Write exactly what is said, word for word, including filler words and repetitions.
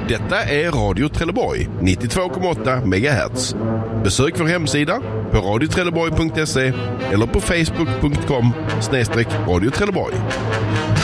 Detta är Radio Trelleborg, nittiotvå komma åtta megahertz. Besök vår hemsida på radio trelleborg punkt se eller på facebook punkt com snedstreck radio Trelleborg.